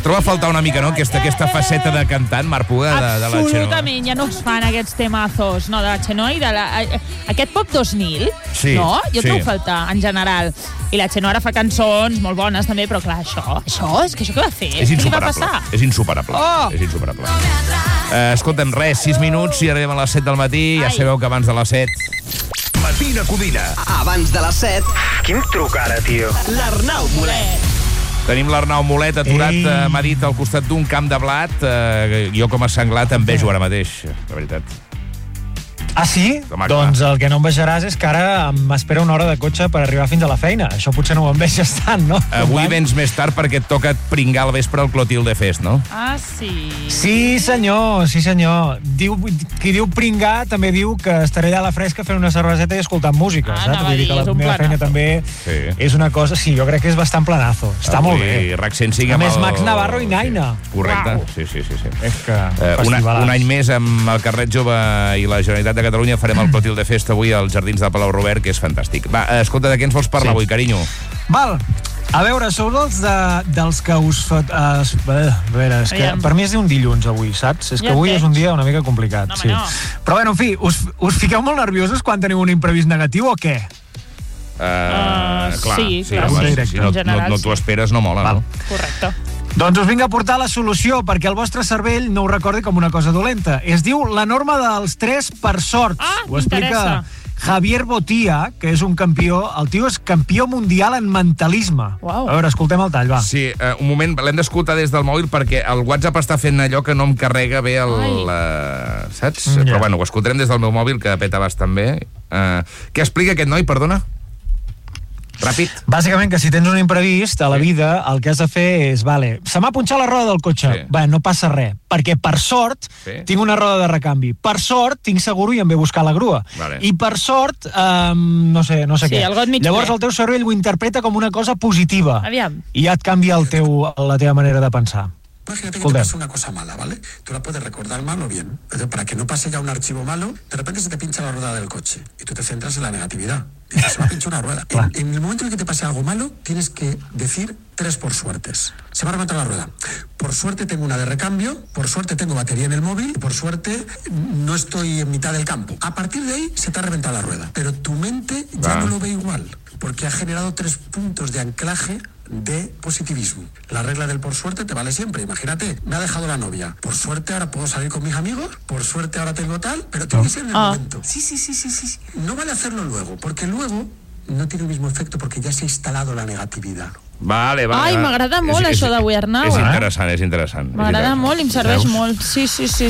Es troba a faltar una mica, no?, aquesta faceta de cantant, Marc Puga, de la Chenoa. Absolutament, ja no es fan aquests temazos, no, de la Chenoa i de aquest pop 2000, sí, no? Jo sí. trobo faltar, en general. I la Chenoa ara fa cançons molt bones, també, però clar, això, és que això què va fer? És Què li va insuperable. passar? És insuperable. Oh! És insuperable. Escolta'm, res, 6 minuts i arribem a les 7 del matí. Ja sabeu que abans de les 7... Matina Codina. Abans de les 7, Quin truc ara, tio? l'Arnau Molet. Tenim l'Arnau Molet aturat, m'ha dit, al costat d'un camp de blat. Jo, com a senglat, em vejo ara mateix, la veritat. Ah, sí? Home, Doncs el que no em vejaràs és que ara m'espera una hora de cotxe per arribar fins a la feina. Això potser no ho enveges tant, no? Avui vens més tard perquè et toca pringar al vespre al Clotilde Fest, no? Ah, sí. Sí, senyor, sí, senyor. Qui diu pringar també diu que estaré allà a la fresca fent una cerveseta i escoltant música, saps? anava a dir, que la és un meva feina planazo. també és una cosa... Sí, jo crec que és bastant planazo. Està molt bé. RAC 105 A més, amb Max Navarro i Naina. Correcte, Uau. sí. És que... Un any més amb el Carret Jove i la Generalitat de Catalunya farem el Clotilde Fest avui als Jardins de Palau Robert, que és fantàstic. Va, escolta, de què ens vols parlar avui, carinyo? Val. A veure, sou dels que us... a veure, és que per mi és un dilluns avui, saps? És que avui és un dia una mica complicat. No, sí. no. Però bueno, en fi, us fiqueu molt nerviosos quan teniu un imprevist negatiu o què? Clar, sí, home, si no t'ho esperes, no mola, no? Correcte. Doncs us vinc a portar la solució perquè el vostre cervell no ho recordi com una cosa dolenta. Es diu la norma dels 3 per sort. Ho explica Javier Botia, que és un campió. El tio és campió mundial en mentalisme. Uau. A veure, escoltem el tall, va. Sí, un moment, l'hem d'escoltar des del mòbil perquè el WhatsApp està fent allò que no em carrega bé saps? Però bueno, ho escoltarem des del meu mòbil, que peta bastant bé. Què explica aquest noi, perdona? Ràpid. Bàsicament que si tens un imprevist a la vida, el que has de fer és, vale, se m'ha punxat la roda del cotxe. Sí. Bé, no passa res, perquè per sort tinc una roda de recanvi. Per sort tinc seguro i em ve a buscar la grua. Vale. I per sort, no sé què. Llavors el teu cervell ho interpreta com una cosa positiva. Aviam. I ja et canvia la teva manera de pensar. Imagínate que te pasa una cosa mala, ¿vale? Tú la puedes recordar mal o bien. Pero para que no pase ya un archivo malo, de repente se te pincha la rueda del coche y tú te centras en la negatividad. Dices, se me ha pinchado una rueda. En el momento en que te pase algo malo, tienes que decir 3 por suertes. Se va a reventar la rueda. Por suerte tengo una de recambio, por suerte tengo batería en el móvil, por suerte no estoy en mitad del campo. A partir de ahí se te ha reventado la rueda. Pero tu mente ya no lo ve igual, porque ha generado 3 puntos de anclaje de positivismo. La regla del por suerte te vale siempre. Imagínate, me ha dejado la novia. Por suerte ahora puedo salir con mis amigos, por suerte ahora tengo tal, pero tiene que ser en el momento. Sí. No vale hacerlo luego, porque luego no tiene el mismo efecto porque ya se ha instalado la negatividad. Vale. Ai, m'agrada molt això d'avui, Arnau. És interessant. M'agrada molt i em serveix molt. Sí.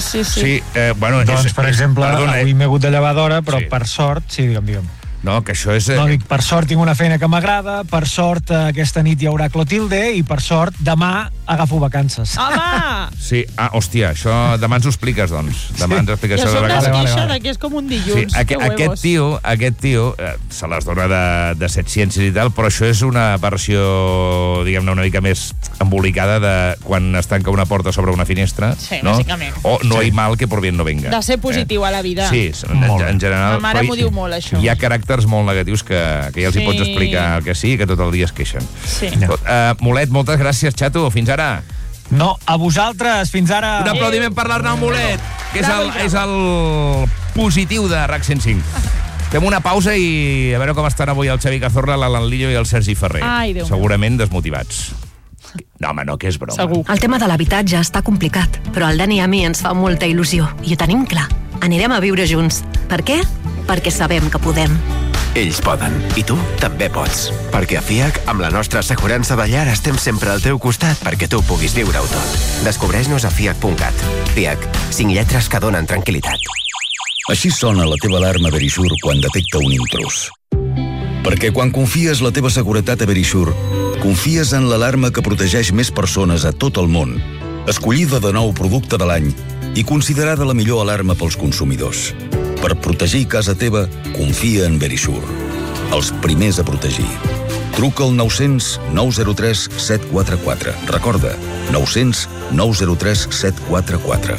Sí, bueno... Doncs, per exemple, avui m'he hagut de llevar d'hora, però per sort... Sí, digue'm. No, que això és... No, dic, per sort tinc una feina que m'agrada, per sort aquesta nit hi haurà Clotilde i per sort demà agafo vacances. Home! Sí, hòstia, això demà ens ho expliques, doncs. Demà ens expliques Jo això soc de vacances. d'esqueixa que és com un dilluns. Sí, aquest tio se les dona de set ciències i tal, però això és una versió, diguem-ne, una mica més embolicada de quan es tanca una porta sobre una finestra, no? Bàsicament. O no hay mal que por bien no venga. De ser positiu a la vida. Sí, en general. Ma mare m'ho diu molt, això. Hi ha caràcters molt negatius que ja els hi pots explicar que sí, que tot el dia es queixen. Sí. Molet, moltes gràcies, xato. Fins ara. No, a vosaltres. Fins ara. Un aplaudiment per l'Arnau Molet, que és el positiu de RAC 105. Fem una pausa i a veure com estan avui el Xavi Cazorla, l'Alan Lillo i el Sergi Ferrer. Ai, Déu meu. Segurament desmotivats. No, home, no, que és broma. Segur. El tema de l'habitatge està complicat, però el Dani i a mi ens fa molta il·lusió i ho tenim clar. Anirem a viure junts. Per què? Perquè sabem que podem. Ells poden, i tu també pots. Perquè a FIAC, amb la nostra assegurança de llar, estem sempre al teu costat perquè tu puguis viure-ho tot. Descobreix-nos a fiac.cat. FIAC, 5 lletres que donen tranquil·litat. Així sona la teva alarma Verisure quan detecta un intrús. Perquè quan confies la teva seguretat a Verisure, confies en l'alarma que protegeix més persones a tot el món, escollida de nou producte de l'any i considerada la millor alarma pels consumidors. Per protegir casa teva, confia en Verisure. Els primers a protegir. Truca al 900 903 744. Recorda, 900 903 744.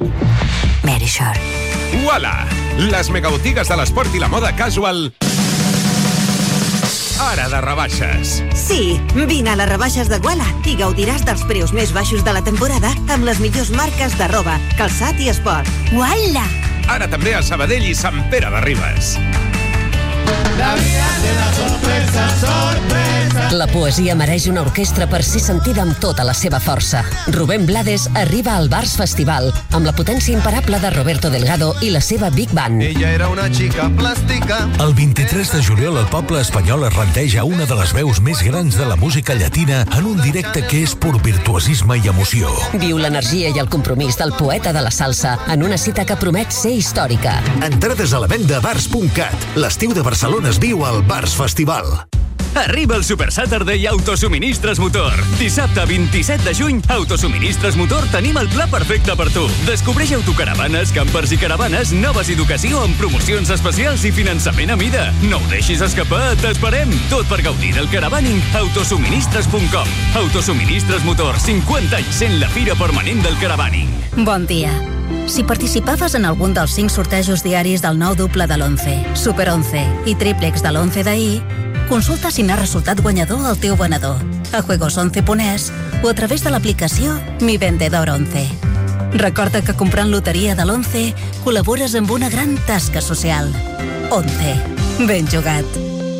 Verisure. Uala! Les megabotigues de l'esport i la moda casual hora de rebaixes. Sí, vine a les rebaixes de Guala i gaudiràs dels preus més baixos de la temporada amb les millors marques de roba, calçat i esport. Guala! Ara també a Sabadell i Sant Pere de Ribes. La vida te da sorpresa, sorpresa. La poesia mereix una orquestra per ser sentida amb tota la seva força. Rubén Blades arriba al Bars Festival amb la potència imparable de Roberto Delgado i la seva Big Band. Ella era una xica plàstica. El 23 de juliol el poble espanyol es rendeix a una de les veus més grans de la música llatina en un directe que és pur virtuosisme i emoció. Viu l'energia i el compromís del poeta de la salsa en una cita que promet ser històrica. Entrades a la venda a bars.cat. L'estiu de Barcelona es viu al Bars Festival. Arriba el Super Saturday Autosuministres Motor. Dissabte 27 de juny, Autosuministres Motor tenim el pla perfecte per tu. Descobreix autocaravanes, campers i caravanes, noves d'ocasió amb promocions especials i finançament a mida. No ho deixis escapar, t'esperem. Tot per gaudir del caravaning. Autosuministres.com. Autosuministres Motor, 50 anys sent la fira permanent del caravaning. Bon dia. Si participaves en algun dels 5 sortejos diaris del nou doble de l'11, Super 11 i triplex de l'11 d'ahir, consulta si n'ha resultat guanyador el teu venedor a juegos11.es o a través de l'aplicació Mi Vendedor 11. Recorda que comprant loteria de l'11 col·labores amb una gran tasca social. 11. Ben jugat.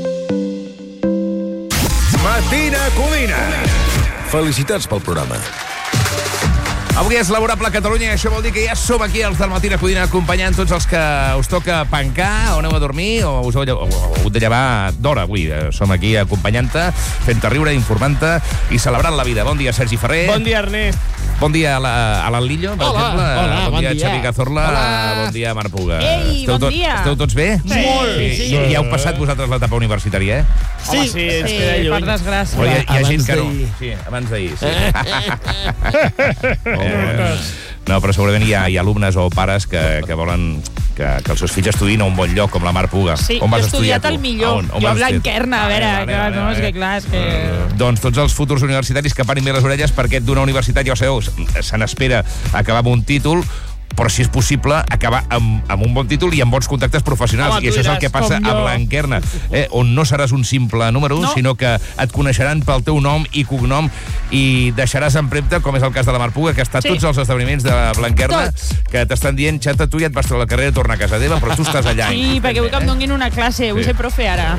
Matina Codina. Felicitats pel programa. Avui és laborable a Catalunya i això vol dir que ja som aquí els del Matina Codina acompanyant tots els que us toca pencar o aneu a dormir o us heu hagut de llevar d'hora avui. Som aquí acompanyant-te, fent-te riure, informant-te i celebrant la vida. Bon dia, Sergi Ferrer. Bon dia, Ernest. Bon dia a l'Anlillo, per exemple. Hola, bon dia, Xavi Cazorla. Hola. Bon dia, Marc Puga. Ei, bon dia. Esteu tots bé? Sí. Sí. I ja heu passat vosaltres l'etapa universitària, eh? Home, sí, ens queda lluny. Per desgràcia. Però hi ha gent que no. Sí, abans d'ahir. Sí. No, però segurament hi ha alumnes o pares que volen que els seus fills estudin a un bon lloc, com la Marc Puga. Sí, on vas jo he estudiat tu? el millor. Jo a Blanquerna, a veure, no, és que clar, és que... Doncs tots els futurs universitaris que parin bé les orelles perquè d'una universitat, ja ho sabeu, se n'espera acabar amb un títol, però si és possible acabar amb un bon títol i amb bons contactes professionals. Home, i això és el que passa a Blanquerna, on no seràs un simple número 1, sinó que et coneixeran pel teu nom i cognom i deixaràs empremta, com és el cas de la Marc Puga, que està a tots els esdeveniments de Blanquerna, que t'estan dient, xata, tu ja et vas treure la carrera i torna a casa teva, però tu estàs allà. Sí, perquè vull que em donguin una classe, vull ser profe ara.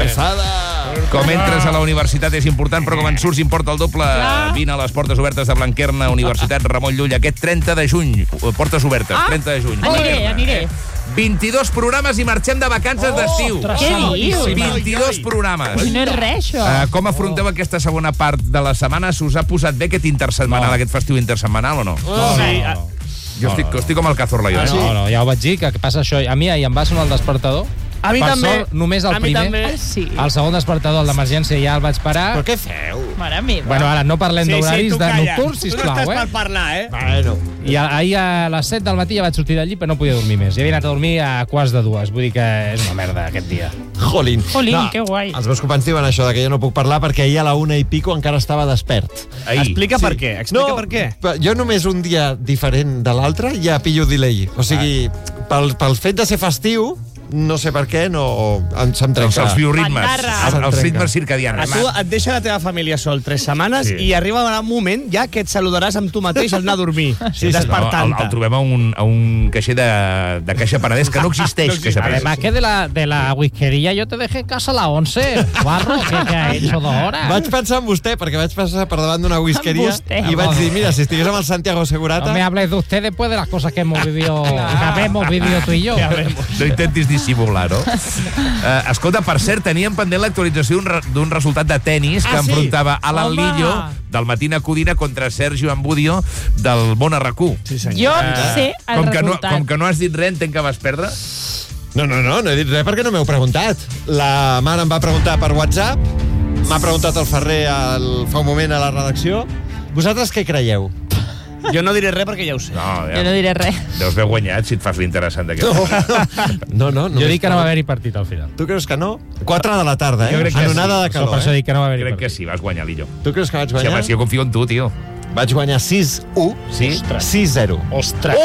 Com entres a la universitat és important, però com en surts importa el doble. Vine a les portes obertes de Blanquerna, Universitat Ramon Llull, aquest 30 de juny. Portes obertes, 30 de juny. Aniré. 22 programes i marxem de vacances d'estiu. Què dius? 22 programes. No és res, això. Com afronteu aquesta segona part de la setmana? S'us ha posat bé aquest intersetmanal, aquest festiu intersetmanal o no? Sí. Jo estic com el Cazorla, jo. No, ja ho vaig dir, que passa això. A mi ahir em va sonar el despertador. A mi també. Només el primer. El segon despertador, el d'emergència, ja el vaig parar. Però què feu? Mare meva. Bueno, ara no parlem d'horaris de nocturns, sisplau, Tu no estàs per parlar, Bueno. I ahir a les 7 del matí ja vaig sortir d'allí, però no podia dormir més. Ja havia anat a dormir a 1:45. Vull dir que és una merda aquest dia. Jolín, que guai. Els meus companys diuen això, que jo no puc parlar perquè ahir a la 1:00 encara estava despert. Explica per què. Explica per què. Jo només un dia diferent de l'altre ja pillo delay. O sigui, pel fet de ser festiu, no sé per què, se'm trenca. Els bioritmes, els ritmes circadians. A tu et deixa la teva família sol 3 setmanes i arriba un moment ja que et saludaràs amb tu mateix al anar a dormir, despertant-te. El trobem a un caixer de Caixa Penedès, que no existeix. Además que de la whiskería yo te dejé en casa a las 11. Barro, ¿qué ha hecho 2 horas? Vaig pensar en vostè, perquè vaig passar per davant d'una whiskeria i vaig dir, mira, si estigués amb el Santiago Segurata... No me hables de usted después de las cosas que hemos vivido, tú y yo. No intentis dissimular, no? Escolta, per cert, teníem pendent l'actualització d'un resultat de tennis que enfrontava Alan Lillo del Matina Codina contra Sergio Ambudio del Món a RAC1. Jo sé el resultat. Com que no has dit res, entenc que vas perdre? No he dit res perquè no m'heu preguntat. La mare em va preguntar per WhatsApp, m'ha preguntat el Ferrer fa un moment a la redacció. Vosaltres què creieu? Jo no diré res perquè ja ho sé. Jo no diré res. Deus haver guanyat si et fas l'interessant d'aquest. No. Jo dic que no va haver-hi partit al final. Tu creus que no? 4 de la tarda, Jo crec que Anonada de calor, Per això dic que no va haver-hi Crec partit. que sí, vas guanyar, Lillo. Tu creus que vaig guanyar? Si jo confio en tu, tio. Vaig guanyar 6-1, Sí? 6-0. Ostres!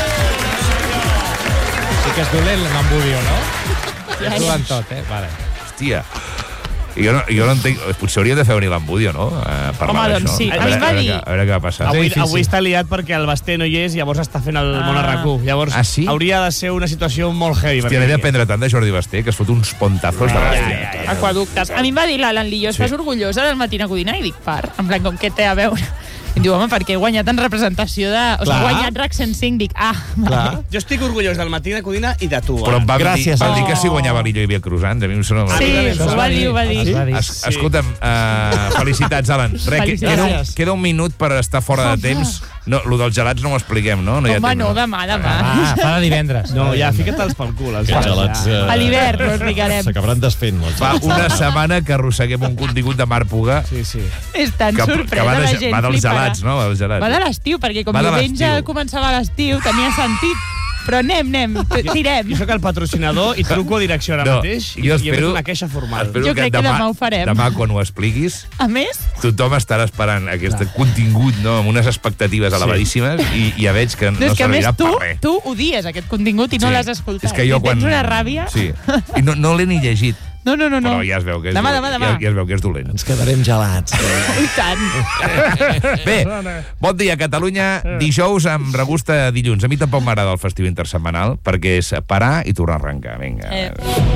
Sí que és dolent l'Ambudio, no? És dolent tot, Vale. hòstia. Jo no entenc... Potser hauríem de fer venir l'Embudio, no? Home, doncs sí. A mi em va dir... A veure què va passar. Avui està liat perquè el Basté no hi és, llavors està fent el món a RAC1. Llavors hauria de ser una situació molt heavy. Hòstia, n'he d'aprendre tant de Jordi Basté, que es fot uns pontazos de l'hòstia. Aquaductes. A mi em va dir l'Alan Lillo, estàs orgullosa del Matina Codina? I dic, en plan, com què té a veure? I em diu, home, perquè he guanyat en representació de... O sigui, he guanyat RAC 105, dic, vale. Jo estic orgullós del Matina Codina i de tu. Però em va dir que si guanyava l'Illo hi havia croissants. A mi em sona... Sí, ho va dir. Escolta'm, felicitats, Alan. Queda un minut per estar fora de temps. No, lo dels gelats no ho expliquem, no? Home, no, demà. Fa de divendres. No, ja, fica't-te'ls pel cul. Els gelats... A l'hivern no explicarem. S'acabaran desfent molt. Fa una setmana que arrosseguem un contingut de Marc Puga. Sí. És tan sorpresa, la gent fliparà. Va dels gelats, no? Va de l'estiu, perquè com diumenge començava l'estiu, tenia sentit. Però anem, tirem. Jo soc el patrocinador i truco a direcció ara mateix i he fet una queixa formal. Jo crec que demà ho farem. Demà, quan ho expliquis, a més, tothom estarà esperant aquest contingut, no? Amb unes expectatives elevadíssimes i ja veig que no servirà per res. Tu odies aquest contingut i no l'has escoltat. És que jo tens una ràbia. Sí, i no l'he ni llegit. No. Però ja es veu que és demà. Ja es veu que és dolent. Ens quedarem gelats. I tant. Bé, bon dia, Catalunya. Dijous amb regusta dilluns. A mi tampoc m'agrada el festiu intersetmanal perquè és parar i tornar a arrencar. Vinga.